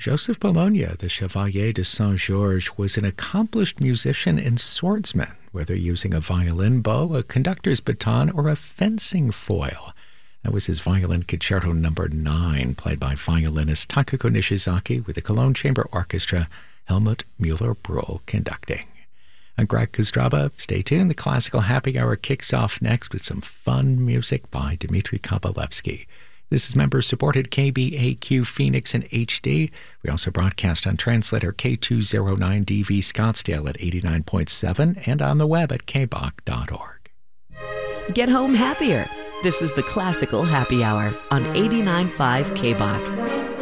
Joseph Bologna, the Chevalier de Saint-Georges, was an accomplished musician and swordsman, whether using a violin bow, a conductor's baton, or a fencing foil. That was his Violin Concerto No. 9, played by violinist Takako Nishizaki with the Cologne Chamber Orchestra, Helmut Müller-Brühl conducting. I'm Greg Kostraba. Stay tuned. The Classical Happy Hour kicks off next with some fun music by Dmitry Kabalevsky. This is member-supported KBAQ Phoenix in HD. We also broadcast on translator K209DV Scottsdale at 89.7 and on the web at kbach.org. Get home happier. This is the Classical Happy Hour on 89.5 KBAQ.